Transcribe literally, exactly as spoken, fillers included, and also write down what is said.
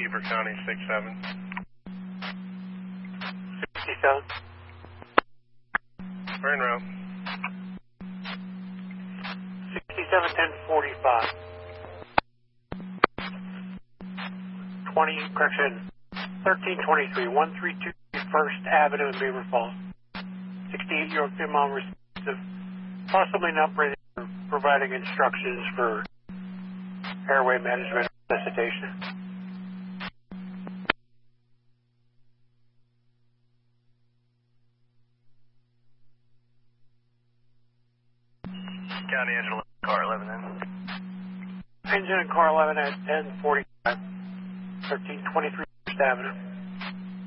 Beaver County, six seven. sixty-seven. We're en route. sixty-seven ten forty-five. twenty, correction, thirteen twenty-three, one three two First Avenue in Beaver Falls. sixty-eight York Mom receptive, possibly an operator providing instructions for airway management resuscitation. County engine car eleven then. Engine and car eleven at ten forty-five, thirteen twenty-three First Avenue.